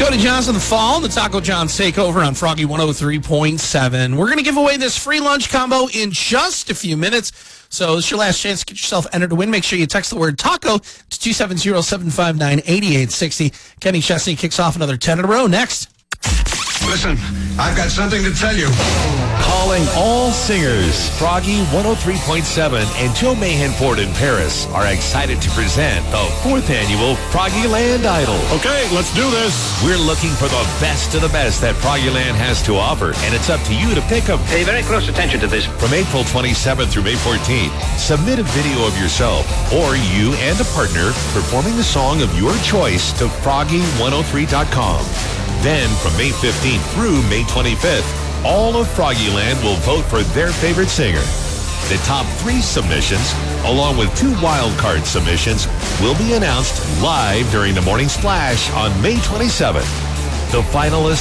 Cody Johnson, The Fall, the Taco John's Takeover on Froggy 103.7. We're going to give away this free lunch combo in just a few minutes. So this is your last chance to get yourself entered to win. Make sure you text the word taco to 270-759-8860. Kenny Chesney kicks off another 10 in a row. Next. Listen, I've got something to tell you. Calling all singers, Froggy 103.7 and Joe Mahan Ford in Paris are excited to present the 4th annual Froggyland Idol. Okay, let's do this. We're looking for the best of the best that Froggyland has to offer, and it's up to you to pick them. Pay very close attention to this. From April 27th through May 14th, submit a video of yourself or you and a partner performing the song of your choice to froggy103.com. Then, from May 15th through May 25th, all of Froggyland will vote for their favorite singer. The top 3 submissions, along with 2 wildcard submissions, will be announced live during the Morning Splash on May 27th. The finalists